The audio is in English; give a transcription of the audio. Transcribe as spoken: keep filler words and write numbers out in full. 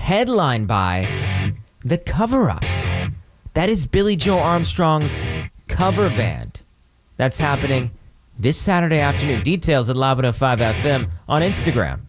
headlined by The Cover-Ups. That is Billy Joe Armstrong's cover band. That's happening this Saturday afternoon. Details at Live one oh five F M on Instagram.